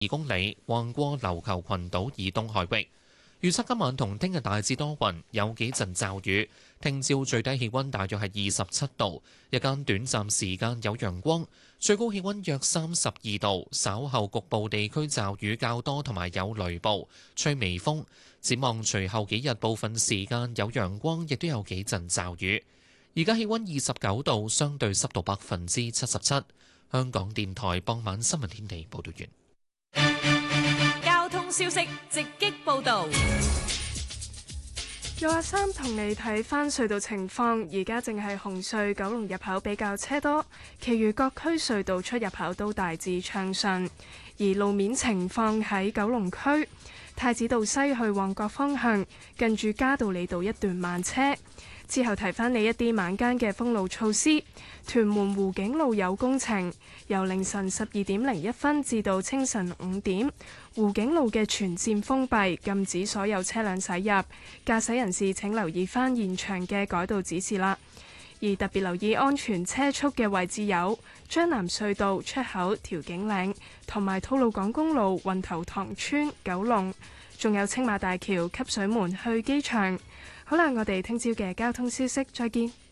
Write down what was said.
2公里，橫過琉球群島以東海域。預測今晚同聽日大致多雲，有幾陣驟雨。聽朝最低氣溫大約係27度，日間短暫時間有陽光，最高氣溫約32度。稍後局部地區驟雨較多，同埋有雷暴，吹微風。展望隨後幾日部分時間有陽光，亦都有幾陣驟雨。而家氣溫29度，相對濕度77%。香港電台傍晚新聞天地報道完。 交通消息直擊報道。 有阿三同你睇返隧道情況，而家淨係紅隧九龍入口比較車多，其餘各區隧道出入口都大致暢順。而路面情況喺九龍區太子道西去旺角方向，近住嘉道理道一段慢車。之後提返你一啲晚間嘅封路措施。屯門湖景路有工程，由凌晨12:01至到清晨5點，湖景路嘅全線封閉，禁止所有車輛駛入。駕駛人士請留意返現場嘅改道指示啦。而特別留意安全車速嘅位置有將南隧道出口、調景嶺同埋吐露港公路運頭塘村、九龍，仲有青馬大橋、汲水門去機場。好啦，我哋聽朝嘅交通消息，再見。